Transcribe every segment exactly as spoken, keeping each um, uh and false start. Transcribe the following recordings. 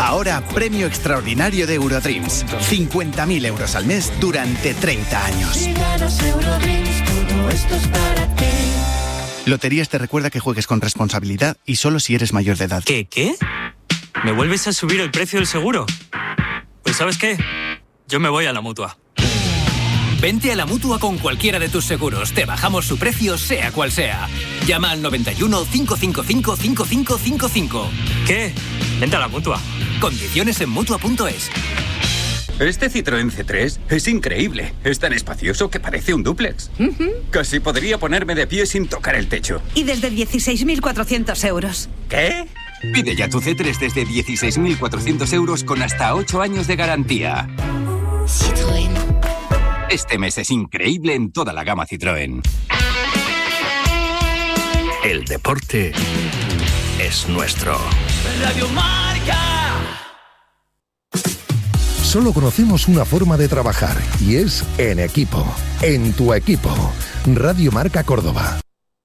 Ahora, premio extraordinario de Eurodreams. cincuenta mil euros al mes durante treinta años. Si ganas Eurodreams, todo esto es para ti. Loterías te recuerda que juegues con responsabilidad y solo si eres mayor de edad. ¿Qué, qué? ¿Me vuelves a subir el precio del seguro? Pues ¿sabes qué? Yo me voy a la Mutua. Vente a la Mutua con cualquiera de tus seguros. Te bajamos su precio, sea cual sea. Llama al noventa y uno, cinco cinco cinco, cinco cinco cinco cinco. ¿Qué? Vente a la Mutua. Condiciones en Mutua punto es. Este Citroën C tres es increíble. Es tan espacioso que parece un dúplex. Uh-huh. Casi podría ponerme de pie sin tocar el techo. Y desde dieciséis mil cuatrocientos euros. ¿Qué? Pide ya tu C tres desde dieciséis mil cuatrocientos euros con hasta ocho años de garantía. Citroën. Este mes es increíble en toda la gama Citroën. El deporte es nuestro. Radio Marca. Solo conocemos una forma de trabajar y es en equipo. En tu equipo. Radio Marca Córdoba.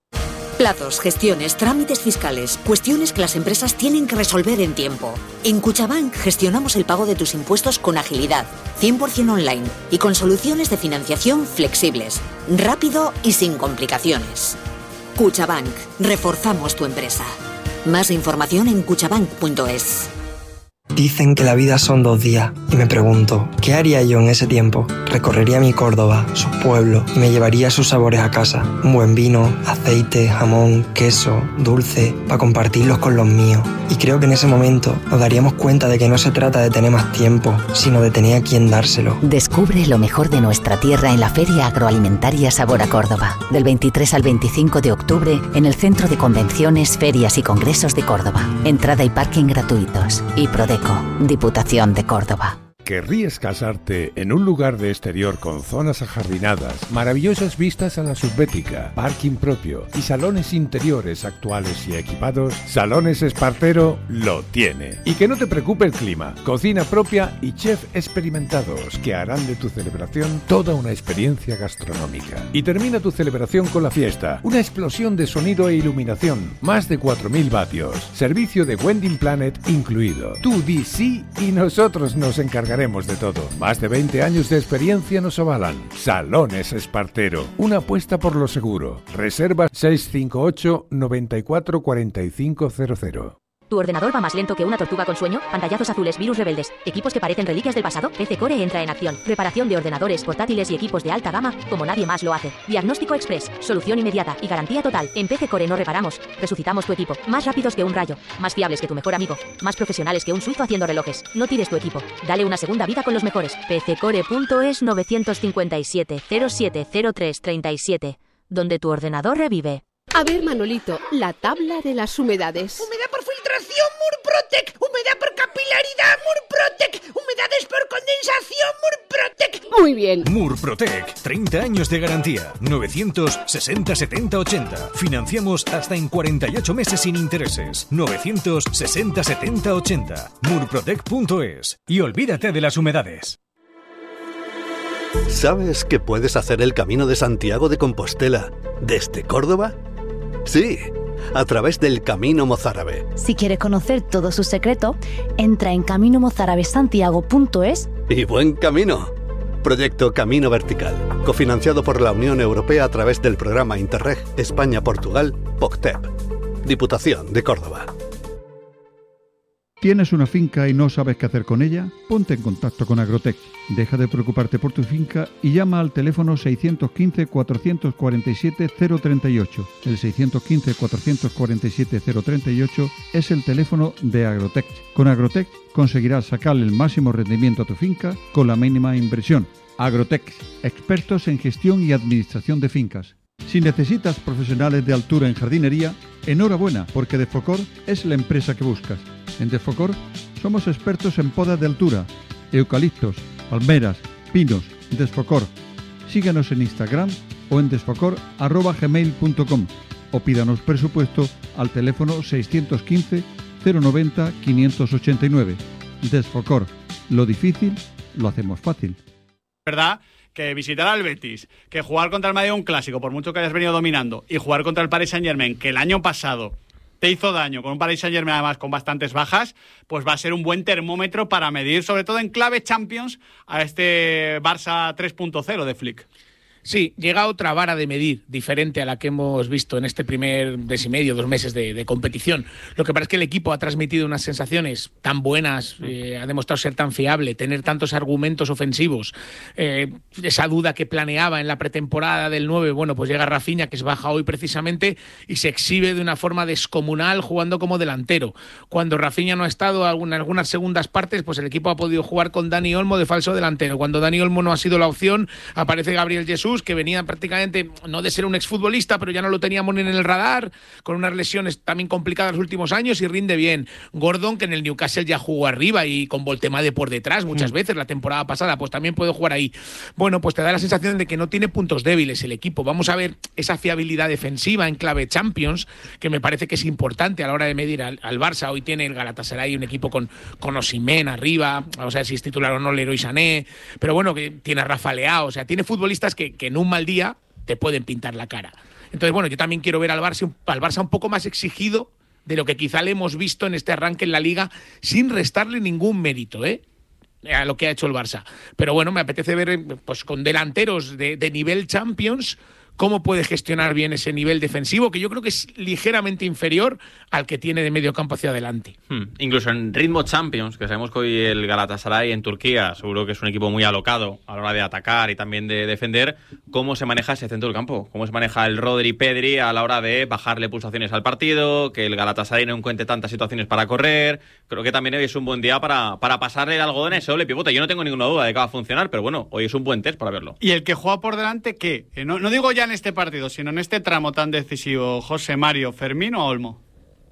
Plazos, gestiones, trámites fiscales, cuestiones que las empresas tienen que resolver en tiempo. En Cuchabank gestionamos el pago de tus impuestos con agilidad, cien por ciento online y con soluciones de financiación flexibles, rápido y sin complicaciones. Cuchabank, reforzamos tu empresa. Más información en cuchabank punto es. Dicen que la vida son dos días y me pregunto, ¿qué haría yo en ese tiempo? Recorrería mi Córdoba, sus pueblos y me llevaría sus sabores a casa. Un buen vino, aceite, jamón, queso, dulce, para compartirlos con los míos. Y creo que en ese momento nos daríamos cuenta de que no se trata de tener más tiempo, sino de tener a quien dárselo. Descubre lo mejor de nuestra tierra en la Feria Agroalimentaria Sabor a Córdoba. Del veintitrés al veinticinco de octubre en el Centro de Convenciones, Ferias y Congresos de Córdoba. Entrada y parking gratuitos. Y Prodeco, Diputación de Córdoba. ¿Querrías casarte en un lugar de exterior con zonas ajardinadas, maravillosas vistas a la subbética, parking propio y salones interiores actuales y equipados? Salones Espartero lo tiene. Y que no te preocupe el clima, cocina propia y chef experimentados que harán de tu celebración toda una experiencia gastronómica. Y termina tu celebración con la fiesta, una explosión de sonido e iluminación, más de cuatro mil vatios, servicio de Wending Planet incluido. Tú di sí y nosotros nos encargaremos de todo. Más de veinte años de experiencia nos avalan. Salones Espartero, una apuesta por lo seguro. Reserva seis cinco ocho, nueve cuatro, cuatro cinco cero cero. ¿Tu ordenador va más lento que una tortuga con sueño? Pantallazos azules, virus rebeldes, equipos que parecen reliquias del pasado. P C Core entra en acción. Reparación de ordenadores, portátiles y equipos de alta gama como nadie más lo hace. Diagnóstico express, solución inmediata y garantía total. En P C Core no reparamos, resucitamos tu equipo. Más rápidos que un rayo, más fiables que tu mejor amigo, más profesionales que un suizo haciendo relojes. No tires tu equipo, dale una segunda vida con los mejores. P C Core punto es nueve cinco siete, cero siete cero tres tres siete, donde tu ordenador revive. A ver, Manolito, la tabla de las humedades. Humedad por filtración, Murprotec. Humedad por capilaridad, Murprotec. Humedades por condensación, Murprotec. Muy bien. Murprotec, treinta años de garantía. novecientos sesenta setenta ochenta. Financiamos hasta en cuarenta y ocho meses sin intereses. novecientos sesenta setenta ochenta. Murprotec punto es. Y olvídate de las humedades. ¿Sabes que puedes hacer el Camino de Santiago de Compostela desde Córdoba? Sí, a través del Camino Mozárabe. Si quieres conocer todo su secreto, entra en camino mozárabe santiago punto es. Y buen camino. Proyecto Camino Vertical, cofinanciado por la Unión Europea a través del programa Interreg España-Portugal, P O C T E P. Diputación de Córdoba. ¿Tienes una finca y no sabes qué hacer con ella? Ponte en contacto con Agrotech. Deja de preocuparte por tu finca y llama al teléfono seiscientos quince, cuatrocientos cuarenta y siete, cero treinta y ocho. El seiscientos quince, cuatrocientos cuarenta y siete, cero treinta y ocho es el teléfono de Agrotech. Con Agrotech conseguirás sacarle el máximo rendimiento a tu finca con la mínima inversión. Agrotech, expertos en gestión y administración de fincas. Si necesitas profesionales de altura en jardinería, enhorabuena, porque Defocor es la empresa que buscas. En Defocor somos expertos en podas de altura, eucaliptos, palmeras, pinos. Desfocor. Síguenos en Instagram o en desfocor arroba gmail punto com o pídanos presupuesto al teléfono seiscientos quince, cero noventa, quinientos ochenta y nueve. Desfocor. Lo difícil lo hacemos fácil. ¿Verdad? Que visitar al Betis, que jugar contra el Madrid un clásico, por mucho que hayas venido dominando, y jugar contra el Paris Saint-Germain, que el año pasado te hizo daño, con un Paris Saint-Germain además con bastantes bajas, pues va a ser un buen termómetro para medir, sobre todo en clave Champions, a este Barça tres punto cero de Flick. Sí, llega otra vara de medir diferente a la que hemos visto en este primer mes y medio, dos meses de, de competición. Lo que pasa es que el equipo ha transmitido unas sensaciones tan buenas, eh, ha demostrado ser tan fiable, tener tantos argumentos ofensivos, eh, esa duda que planeaba en la pretemporada del nueve, bueno, pues llega Rafinha, que es baja hoy precisamente, y se exhibe de una forma descomunal jugando como delantero. Cuando Rafinha no ha estado en algunas segundas partes, pues el equipo ha podido jugar con Dani Olmo de falso delantero. Cuando Dani Olmo no ha sido la opción, aparece Gabriel Jesús, que venía prácticamente, no de ser un exfutbolista, pero ya no lo teníamos ni en el radar, con unas lesiones también complicadas los últimos años, y rinde bien. Gordon, que en el Newcastle ya jugó arriba y con Voltemade por detrás muchas mm. veces la temporada pasada, pues también puede jugar ahí. Bueno, pues te da la sensación de que no tiene puntos débiles el equipo. Vamos a ver esa fiabilidad defensiva en clave Champions, que me parece que es importante a la hora de medir al, al Barça. Hoy tiene el Galatasaray un equipo con, con Osimhen arriba, vamos a ver si es titular o no Leroy Sané, pero bueno, que tiene a Rafa Leao, o sea, tiene futbolistas que, que en un mal día te pueden pintar la cara. Entonces, bueno, yo también quiero ver al Barça, al Barça un poco más exigido de lo que quizá le hemos visto en este arranque en la Liga, sin restarle ningún mérito, ¿eh? a lo que ha hecho el Barça. Pero bueno, me apetece ver, pues con delanteros de, de nivel Champions, cómo puede gestionar bien ese nivel defensivo, que yo creo que es ligeramente inferior al que tiene de medio campo hacia adelante. Hmm. Incluso en ritmo Champions, que sabemos que hoy el Galatasaray en Turquía seguro que es un equipo muy alocado a la hora de atacar y también de defender, ¿cómo se maneja ese centro del campo? ¿Cómo se maneja el Rodri Pedri a la hora de bajarle pulsaciones al partido, que el Galatasaray no encuentre tantas situaciones para correr? Creo que también hoy es un buen día para, para pasarle el algodón a ese doble pivote. Yo no tengo ninguna duda de que va a funcionar, pero bueno, hoy es un buen test para verlo. Y el que juega por delante, ¿qué? Eh, no, no digo ya en este partido, sino en este tramo tan decisivo, José Mario, ¿Fermín o Olmo?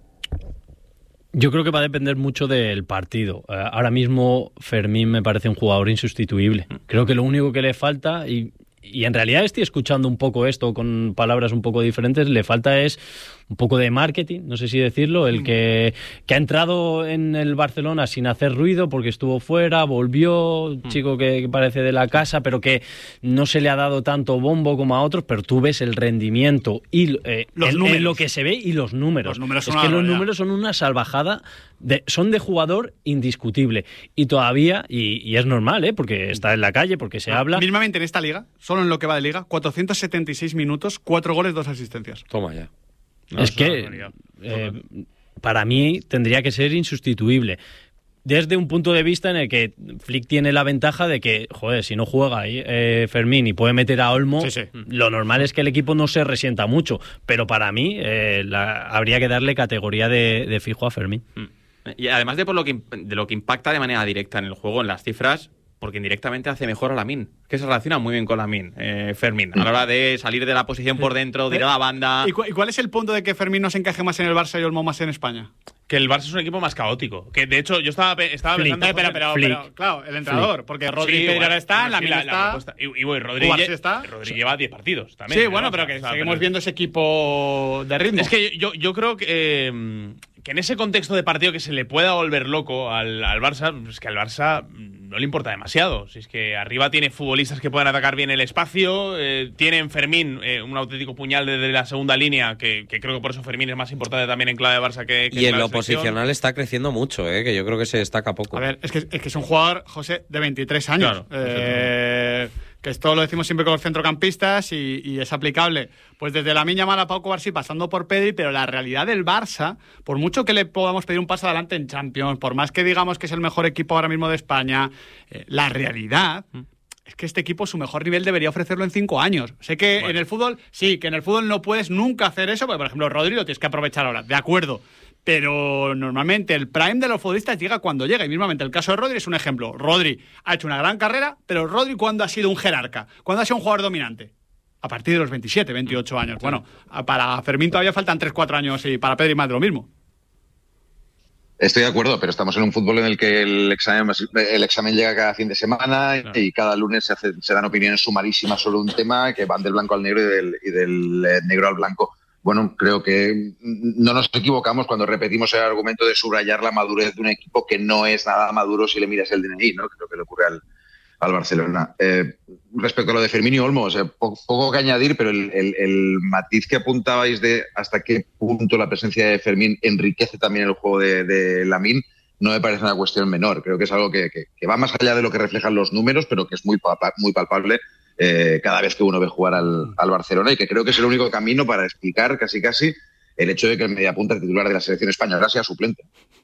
Yo creo que va a depender mucho del partido. Uh, ahora mismo Fermín me parece un jugador insustituible. Creo que lo único que le falta, y, y en realidad estoy escuchando un poco esto con palabras un poco diferentes, le falta es un poco de marketing, no sé si decirlo, el que, que ha entrado en el Barcelona sin hacer ruido porque estuvo fuera, volvió, un chico que, que parece de la casa, pero que no se le ha dado tanto bombo como a otros, pero tú ves el rendimiento y eh, los el, números. En lo que se ve y los números. Los números es son que una los barbaridad. números son una salvajada, de, son de jugador indiscutible. Y todavía, y, y es normal, ¿eh? Porque está en la calle, porque se Ah, habla. Mínimamente en esta liga, solo en lo que va de liga, cuatrocientos setenta y seis minutos, cuatro goles, dos asistencias. Toma ya. No, es que eh, para mí tendría que ser insustituible. Desde un punto de vista en el que Flick tiene la ventaja de que, joder, si no juega eh, Fermín y puede meter a Olmo, sí, sí. lo normal es que el equipo no se resienta mucho. Pero para mí eh, la, habría que darle categoría de, de fijo a Fermín. Y además de, por lo que, de lo que impacta de manera directa en el juego, en las cifras, porque indirectamente hace mejor a Lamine, que se relaciona muy bien con Lamine, eh, Fermín, a la hora de salir de la posición por dentro, de ir a la banda. ¿Y, cu- ¿Y cuál es el punto de que Fermín no se encaje más en el Barça y Olmo más en España? Que el Barça es un equipo más caótico. Que de hecho yo estaba, pe- estaba Flick. pensando... Eh, pero, pero, Flick. pero, claro, el entrenador, Flick. porque Rodri Sí, Pedri bueno, ahora está, bueno, sí, Lamine la- está... la propuesta. Y, y bueno, Rodri, Cubarsí lle- está. Rodri lleva diez partidos también. Sí, ¿no? bueno, O pero sea, que o sea, seguimos pero- viendo ese equipo de ritmo. Es que yo, yo creo que, eh, que en ese contexto de partido que se le pueda volver loco al, al Barça, es que al Barça no le importa demasiado. Si es que arriba tiene futbolistas que puedan atacar bien el espacio, eh, tiene en Fermín eh, un auténtico puñal desde la segunda línea, que, que creo que por eso Fermín es más importante también en clave de Barça que, que Y en clave lo de selección. posicional está creciendo mucho, ¿eh? Que yo creo que se destaca poco. A ver, es que, es que es un jugador, José, de veintitrés años. Claro, eh, que esto lo decimos siempre con los centrocampistas y, y es aplicable. Pues desde Lamine Yamal a Pau Cubarsí, pasando por Pedri, pero la realidad del Barça, por mucho que le podamos pedir un paso adelante en Champions, por más que digamos que es el mejor equipo ahora mismo de España, eh, la realidad... es que este equipo, su mejor nivel debería ofrecerlo en cinco años. Sé que bueno. en el fútbol, sí, que en el fútbol no puedes nunca hacer eso, porque por ejemplo Rodri lo tienes que aprovechar ahora, de acuerdo. Pero normalmente el prime de los futbolistas llega cuando llega. Y mismamente el caso de Rodri es un ejemplo. Rodri ha hecho una gran carrera, pero Rodri ¿cuándo ha sido un jerarca? ¿Cuándo ha sido un jugador dominante? A partir de los veintisiete, veintiocho años. Bueno, para Fermín todavía faltan tres cuatro años y para Pedri más de lo mismo. Estoy de acuerdo, pero estamos en un fútbol en el que el examen, el examen llega cada fin de semana claro. y cada lunes se, hace, se dan opiniones sumarísimas sobre un tema que van del blanco al negro y del, y del eh, negro al blanco. Bueno, creo que no nos equivocamos cuando repetimos el argumento de subrayar la madurez de un equipo que no es nada maduro si le miras el D N I, ¿no? Creo que le ocurre al, al Barcelona. Eh, respecto a lo de Fermín y Olmo, o sea, poco, poco que añadir, pero el, el, el matiz que apuntabais de hasta qué punto la presencia de Fermín enriquece también el juego de, de Lamine, no me parece una cuestión menor. Creo que es algo que, que, que va más allá de lo que reflejan los números, pero que es muy, muy palpable eh, cada vez que uno ve jugar al, al Barcelona, y que creo que es el único camino para explicar casi casi el hecho de que el mediapunta titular de la selección española sea suplente.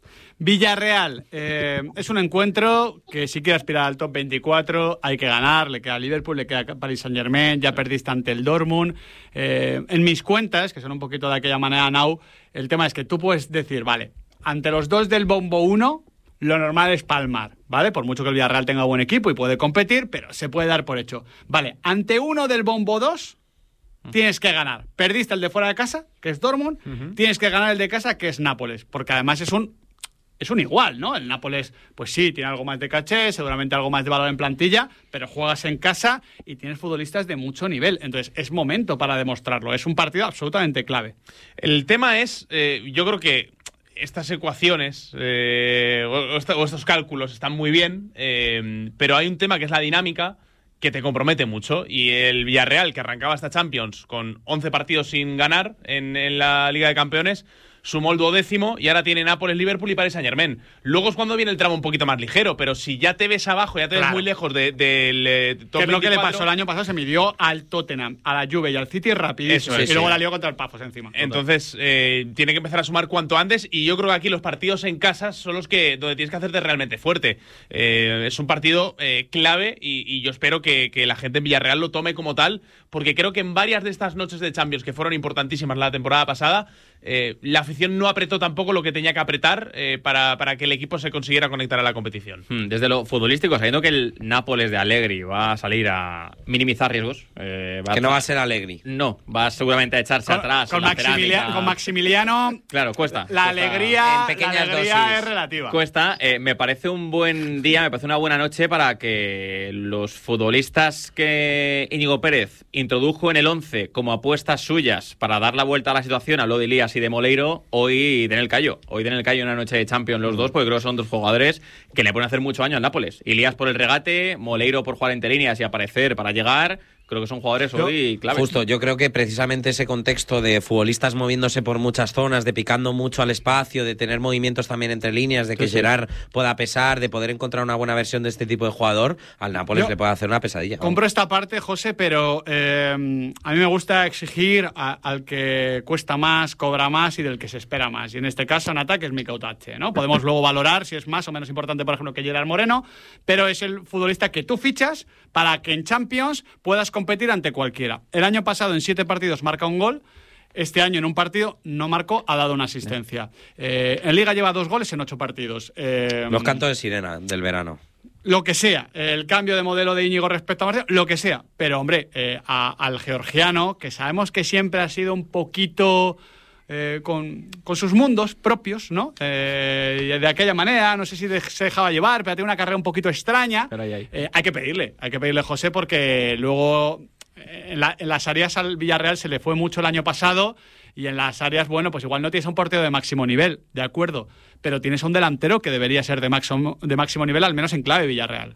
Villarreal, eh, es un encuentro que si quiere aspirar al top veinticuatro, hay que ganar, le queda Liverpool, le queda Paris Saint-Germain, ya perdiste ante el Dortmund. Eh, en mis cuentas, que son un poquito de aquella manera now, el tema es que tú puedes decir, vale, ante los dos del bombo uno, lo normal es palmar, ¿vale? Por mucho que el Villarreal tenga buen equipo y puede competir, pero se puede dar por hecho. Vale, ante uno del bombo dos, tienes que ganar. Perdiste el de fuera de casa, que es Dortmund, uh-huh. Tienes que ganar el de casa, que es Nápoles, porque además es un es un igual, ¿no? El Nápoles, pues sí, tiene algo más de caché, seguramente algo más de valor en plantilla, pero juegas en casa y tienes futbolistas de mucho nivel. Entonces, es momento para demostrarlo. Es un partido absolutamente clave. El tema es, eh, yo creo que estas ecuaciones eh, o, o estos cálculos están muy bien, eh, pero hay un tema que es la dinámica, que te compromete mucho. Y el Villarreal, que arrancaba esta Champions con once partidos sin ganar en, en la Liga de Campeones, sumó el duodécimo y ahora tiene Nápoles, Liverpool y Paris Saint-Germain. Luego es cuando viene el tramo un poquito más ligero, pero si ya te ves abajo, ya te claro. ves muy lejos del de, de, top que es lo que le veinticuatro. pasó el año pasado, se midió al Tottenham, a la Juve y al City rapidísimo. Eso es, y luego sí. la lió contra el Pafos encima. Entonces, eh, tiene que empezar a sumar cuanto antes, y yo creo que aquí los partidos en casa son los que donde tienes que hacerte realmente fuerte. Eh, es un partido eh, clave y, y yo espero que, que la gente en Villarreal lo tome como tal, porque creo que en varias de estas noches de Champions, que fueron importantísimas la temporada pasada, eh, la afición no apretó tampoco lo que tenía que apretar eh, para, para que el equipo se consiguiera conectar a la competición. Desde lo futbolístico, sabiendo que el Nápoles de Allegri va a salir a minimizar riesgos. Eh, va que a... no va a ser Allegri. No, va seguramente a echarse con, atrás. Con, Maximilia- con Maximiliano. Claro, cuesta. La cuesta. alegría, en pequeñas la alegría dosis. es relativa. Cuesta. Eh, me parece un buen día, me parece una buena noche para que los futbolistas que Íñigo Pérez introdujo en el once como apuestas suyas para dar la vuelta a la situación, habló de Elías y de Moleiro, hoy den el callo. Hoy den el callo en una noche de Champions los dos, porque creo que son dos jugadores que le pueden hacer mucho daño al Nápoles. Elías por el regate, Moleiro por jugar entre líneas y aparecer para llegar. Creo que son jugadores yo, hoy claves. Justo, yo creo que precisamente ese contexto de futbolistas moviéndose por muchas zonas, de picando mucho al espacio, de tener movimientos también entre líneas, de que sí, Gerard sí. pueda pesar, de poder encontrar una buena versión de este tipo de jugador, al Nápoles yo le puede hacer una pesadilla. Compro esta parte, José, pero eh, a mí me gusta exigir a, al que cuesta más, cobra más y del que se espera más. Y en este caso, en ataque es Mikel Otache, ¿no? Podemos luego valorar si es más o menos importante, por ejemplo, que Gerard Moreno, pero es el futbolista que tú fichas para que en Champions puedas competir ante cualquiera. El año pasado en siete partidos marca un gol. Este año en un partido no marcó, ha dado una asistencia. Eh, en Liga lleva dos goles en ocho partidos. Eh, Los cantos de sirena del verano. Lo que sea, el cambio de modelo de Íñigo respecto a Marcelo, lo que sea. Pero, hombre, eh, a, al georgiano, que sabemos que siempre ha sido un poquito... Eh, con, con sus mundos propios, ¿no? Eh, de aquella manera, no sé si de, se dejaba llevar, pero tiene una carrera un poquito extraña. Pero ahí, ahí. Eh, hay que pedirle, hay que pedirle, José, porque luego eh, en, la, en las áreas al Villarreal se le fue mucho el año pasado, y en las áreas, bueno, pues igual no tienes un portero de máximo nivel, de acuerdo, pero tienes un delantero que debería ser de máximo, de máximo nivel, al menos en clave Villarreal.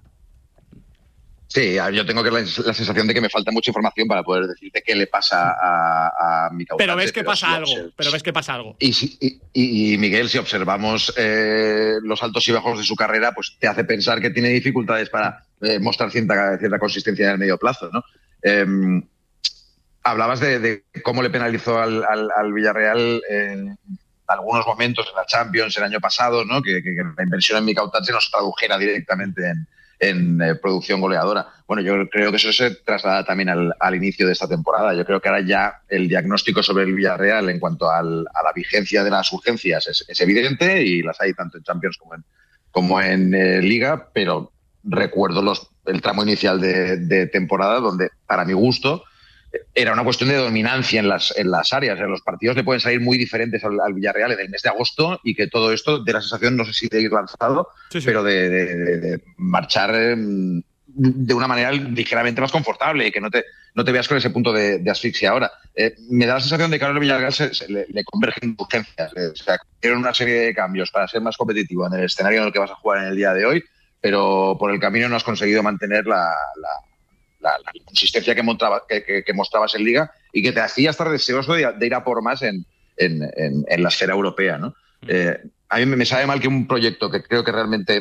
Sí, yo tengo que la, la sensación de que me falta mucha información para poder decirte qué le pasa a, a Mikel Otache. Pero ves que pasa si algo, observ... pero ves que pasa algo. Y, y, y, y Miguel, si observamos eh, los altos y bajos de su carrera, pues te hace pensar que tiene dificultades para eh, mostrar cierta, cierta consistencia en el medio plazo, ¿no? Eh, hablabas de, de cómo le penalizó al, al, al Villarreal en algunos momentos en la Champions el año pasado, ¿no? Que, que, que la inversión en Mikel Otache nos tradujera directamente en en eh, producción goleadora. Bueno, yo creo que eso se traslada también al, al inicio de esta temporada. Yo creo que ahora ya el diagnóstico sobre el Villarreal en cuanto al, a la vigencia de las urgencias es, es evidente, y las hay tanto en Champions como en, como en eh, Liga, pero recuerdo los, el tramo inicial de, de temporada donde, para mi gusto, era una cuestión de dominancia en las, en las áreas. En los partidos le pueden salir muy diferentes al, al Villarreal en el mes de agosto, y que todo esto de la sensación, no sé si de ir lanzado, sí, sí. pero de, de, de, de marchar eh, de una manera ligeramente más confortable, y que no te, no te veas con ese punto de, de asfixia ahora. Eh, me da la sensación de que ahora el Villarreal se, se le, le convergen urgencias. Eh, o sea, quieren una serie de cambios para ser más competitivo en el escenario en el que vas a jugar en el día de hoy, pero por el camino no has conseguido mantener la, la, la, la consistencia que, mostraba, que, que, que mostrabas en Liga y que te hacía estar deseoso de, de ir a por más en, en, en, en la esfera europea, ¿no? Eh, a mí me sabe mal que un proyecto que creo que realmente,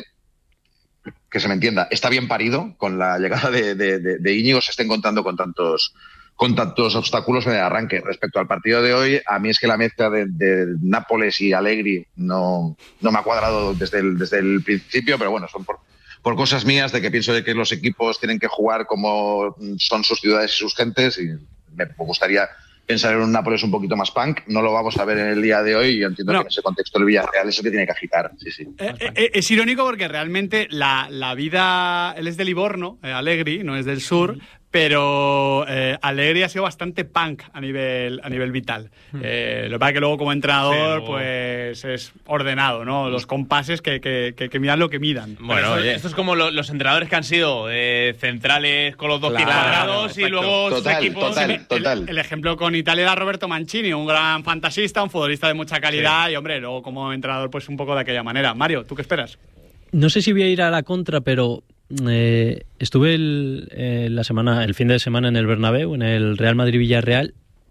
que se me entienda, está bien parido, con la llegada de, de, de, de Íñigo se esté encontrando con tantos, con tantos obstáculos en el arranque. Respecto al partido de hoy, a mí es que la mezcla de, de Nápoles y Allegri no, no me ha cuadrado desde el, desde el principio, pero bueno, son por, por cosas mías de que pienso de que los equipos tienen que jugar como son sus ciudades y sus gentes, y me gustaría pensar en un Nápoles un poquito más punk. No lo vamos a ver en el día de hoy y yo entiendo no. que en ese contexto el Villarreal es el que tiene que agitar. Sí, sí. Eh, eh, es irónico porque realmente la, la vida... Él es de Livorno, eh, Allegri, no es del sur, pero eh, Allegri ha sido bastante punk a nivel, a nivel vital. Eh, lo que pasa es que luego como entrenador sí, pues es ordenado, ¿no? Los compases que, que, que, que midan lo que midan. Bueno, esto, esto es como lo, los entrenadores que han sido eh, centrales con los dos pies Claro, cuadrados y perfecto. luego Total, sus equipos... total, el, total. El, el ejemplo con Italia era Roberto Mancini, un gran fantasista, un futbolista de mucha calidad sí. y, hombre, luego como entrenador pues un poco de aquella manera. Mario, ¿tú qué esperas? No sé si voy a ir a la contra, pero... Eh, estuve el, eh, la semana, el fin de semana en el Bernabéu, en el Real Madrid-Villarreal,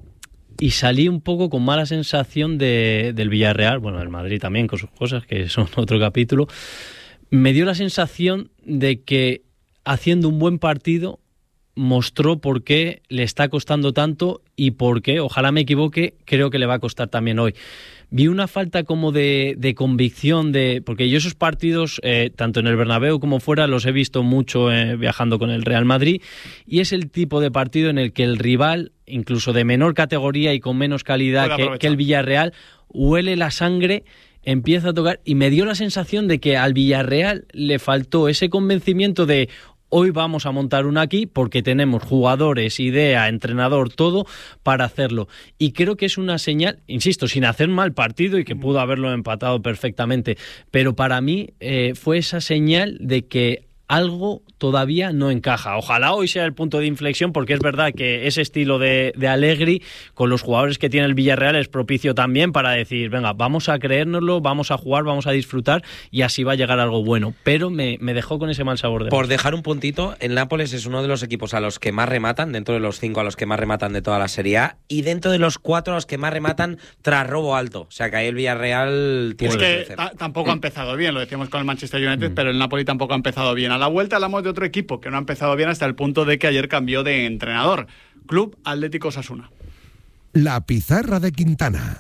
y salí un poco con mala sensación de, del Villarreal, bueno, del Madrid también con sus cosas, que son otro capítulo. Me dio la sensación de que haciendo un buen partido mostró por qué le está costando tanto y por qué, ojalá me equivoque, creo que le va a costar también hoy. Vi una falta como de, de convicción, de porque yo esos partidos, eh, tanto en el Bernabéu como fuera, los he visto mucho eh, viajando con el Real Madrid, y es el tipo de partido en el que el rival, incluso de menor categoría y con menos calidad que, que el Villarreal, huele la sangre, empieza a tocar, y me dio la sensación de que al Villarreal le faltó ese convencimiento de... Hoy vamos a montar una aquí porque tenemos jugadores, idea, entrenador, todo para hacerlo. Y creo que es una señal, insisto, sin hacer mal partido y que pudo haberlo empatado perfectamente, pero para mí eh, fue esa señal de que algo todavía no encaja. Ojalá hoy sea el punto de inflexión, porque es verdad que ese estilo de, de Allegri con los jugadores que tiene el Villarreal es propicio también para decir, venga, vamos a creérnoslo, vamos a jugar, vamos a disfrutar y así va a llegar algo bueno. Pero me, me dejó con ese mal sabor de boca. Por dejar un puntito, el Nápoles es uno de los equipos a los que más rematan, dentro de los cinco a los que más rematan de toda la Serie A, y dentro de los cuatro a los que más rematan tras robo alto. O sea que ahí el Villarreal tiene es que que t- tampoco ha empezado bien, lo decíamos con el Manchester United, mm. pero el Napoli tampoco ha empezado bien. A la vuelta hablamos de otro equipo que no ha empezado bien hasta el punto de que ayer cambió de entrenador. Club Atlético Osasuna. La pizarra de Quintana.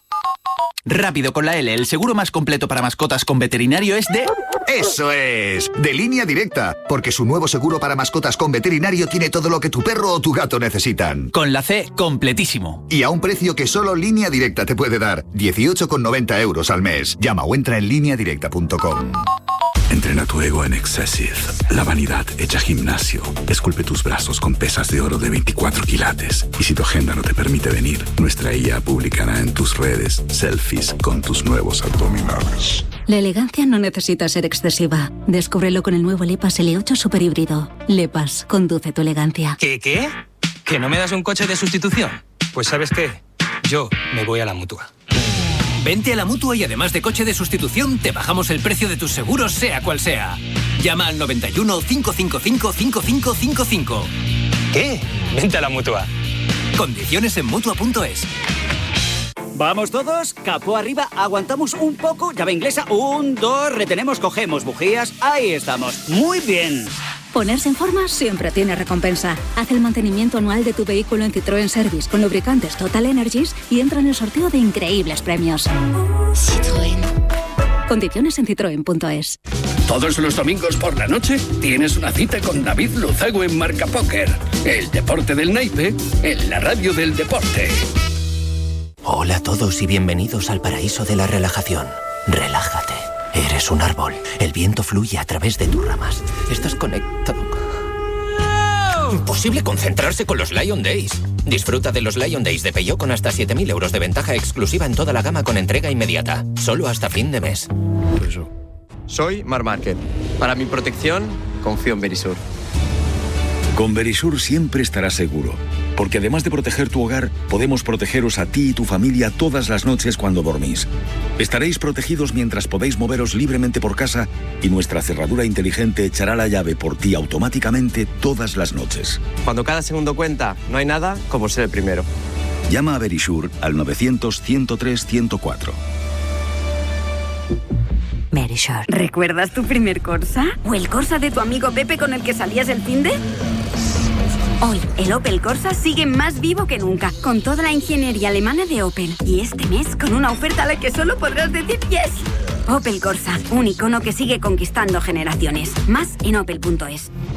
Rápido con la L, el seguro más completo para mascotas con veterinario es de... ¡Eso es! De Línea Directa, porque su nuevo seguro para mascotas con veterinario tiene todo lo que tu perro o tu gato necesitan. Con la C, completísimo. Y a un precio que solo Línea Directa te puede dar, dieciocho con noventa euros al mes. Llama o entra en línea directa punto com. Entrena tu ego en Excessive, la vanidad hecha gimnasio. Esculpe tus brazos con pesas de oro de veinticuatro quilates. Y si tu agenda no te permite venir, nuestra I A publicará en tus redes selfies con tus nuevos abdominales. La elegancia no necesita ser excesiva. Descúbrelo con el nuevo Lepas L ocho Super Híbrido. Lepas, conduce tu elegancia. ¿Qué, qué? ¿Que no me das un coche de sustitución? Pues ¿sabes qué? Yo me voy a la Mutua. Vente a la Mutua y además de coche de sustitución, te bajamos el precio de tus seguros, sea cual sea. Llama al noventa y uno, cinco cinco cinco, cinco cinco cinco cinco. ¿Qué? Vente a la Mutua. Condiciones en Mutua punto es. ¿Vamos todos? Capó arriba, aguantamos un poco, llave inglesa, un, dos, retenemos, cogemos bujías, ahí estamos. Muy bien. Ponerse en forma siempre tiene recompensa. Haz el mantenimiento anual de tu vehículo en Citroën Service con lubricantes Total Energies y entra en el sorteo de increíbles premios. Citroën. Condiciones en citroen punto es. Todos los domingos por la noche tienes una cita con David Luzago en Marca Póker. El deporte del naipe en la radio del deporte. Hola a todos y bienvenidos al paraíso de la relajación. Relájate. Eres un árbol. El viento fluye a través de tus ramas. Estás conectado. Imposible concentrarse con los Lion Days. Disfruta de los Lion Days de Peugeot con hasta siete mil euros de ventaja exclusiva en toda la gama con entrega inmediata. Solo hasta fin de mes. Soy Mar Márquez. Para mi protección, confío en Verisur. Con Verisur siempre estarás seguro. Porque además de proteger tu hogar, podemos protegeros a ti y tu familia todas las noches cuando dormís. Estaréis protegidos mientras podéis moveros libremente por casa y nuestra cerradura inteligente echará la llave por ti automáticamente todas las noches. Cuando cada segundo cuenta, no hay nada como ser el primero. Llama a Verisure al novecientos, ciento tres, ciento cuatro. Verisure. ¿Recuerdas tu primer Corsa? ¿O el Corsa de tu amigo Pepe con el que salías el finde? Hoy, el Opel Corsa sigue más vivo que nunca, con toda la ingeniería alemana de Opel. Y este mes, con una oferta a la que solo podrás decir yes. Opel Corsa, un icono que sigue conquistando generaciones. Más en opel punto es.